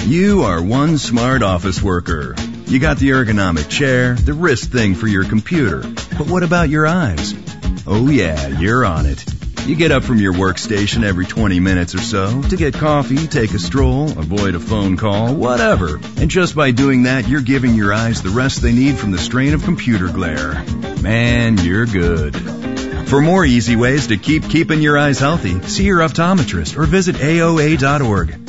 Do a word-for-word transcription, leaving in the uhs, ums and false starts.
You are one smart office worker. You got the ergonomic chair, the wrist thing for your computer. But what about your eyes? Oh yeah, you're on it. You get up from your workstation every twenty minutes or so to get coffee, take a stroll, avoid a phone call, whatever. And just by doing that, you're giving your eyes the rest they need from the strain of computer glare. Man, you're good. For more easy ways to keep keeping your eyes healthy, see your optometrist or visit A O A dot org.